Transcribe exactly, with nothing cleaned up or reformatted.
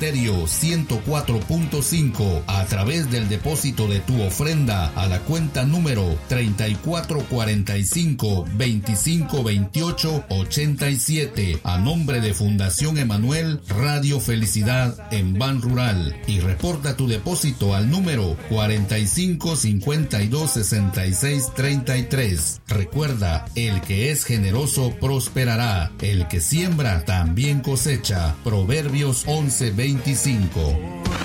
Estéreo ciento cuatro punto cinco a través del depósito de tu ofrenda a la cuenta número treinta y cuatro cuarenta y cinco veinticinco veintiocho ochenta y siete a nombre de Fundación Emanuel Radio Felicidad en Ban Rural, y reporta tu depósito al número cuarenta y cinco cincuenta y dos sesenta y seis treinta y tres. Recuerda, el que es generoso prosperará, el que siembra también cosecha. Proverbios once veinticinco.